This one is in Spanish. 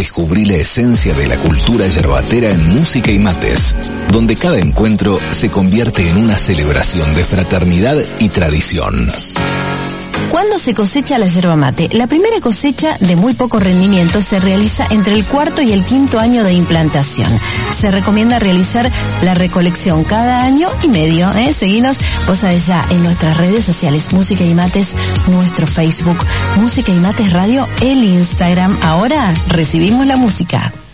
descubrí la esencia de la cultura yerbatera en Música y Mates, donde cada encuentro se convierte en una celebración de fraternidad y tradición. ¿Cuándo se cosecha la yerba mate? La primera cosecha de muy poco rendimiento se realiza entre el 4º y el 5º año de implantación. Se recomienda realizar la recolección cada año y medio. Seguinos, vos sabés ya, en nuestras redes sociales, Música y Mates, nuestro Facebook, Música y Mates Radio, el Instagram. Ahora recibimos la música.